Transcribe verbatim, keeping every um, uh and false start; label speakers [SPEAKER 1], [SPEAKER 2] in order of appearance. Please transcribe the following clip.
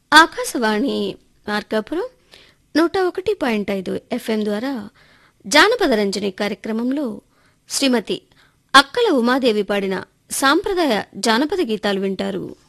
[SPEAKER 1] ఆకాశవాణి మార్కాపురం నూట ఒకటి పాయింట్ ఐదు ఎఫ్ఎం ద్వారా జానపద రంజని కార్యక్రమంలో శ్రీమతి అక్కల ఉమాదేవి పాడిన సాంప్రదాయ జానపద గీతాలు వింటారు.